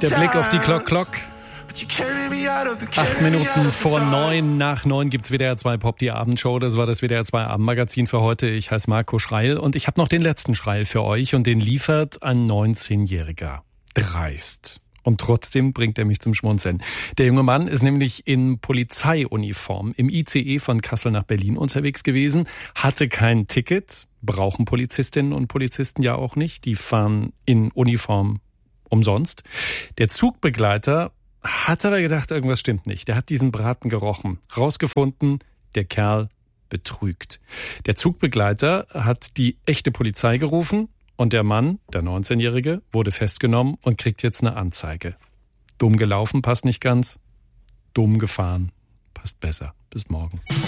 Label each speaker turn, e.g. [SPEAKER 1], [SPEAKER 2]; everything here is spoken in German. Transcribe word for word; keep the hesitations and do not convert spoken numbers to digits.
[SPEAKER 1] Der Blick auf die Clock Clock. Acht Minuten vor neun, nach neun gibt's W D R zwei Pop, die Abendshow. Das war das W D R zwei Abendmagazin für heute. Ich heiße Marco Schreil und ich habe noch den letzten Schreil für euch und den liefert ein neunzehnjähriger. Dreist. Und trotzdem bringt er mich zum Schmunzeln. Der junge Mann ist nämlich in Polizeiuniform im I C E von Kassel nach Berlin unterwegs gewesen, hatte kein Ticket, brauchen Polizistinnen und Polizisten ja auch nicht. Die fahren in Uniform umsonst. Der Zugbegleiter hat aber gedacht, irgendwas stimmt nicht. Der hat diesen Braten gerochen. Rausgefunden, der Kerl betrügt. Der Zugbegleiter hat die echte Polizei gerufen und der Mann, der neunzehnjährige, wurde festgenommen und kriegt jetzt eine Anzeige. Dumm gelaufen, passt nicht ganz. Dumm gefahren, passt besser. Bis morgen.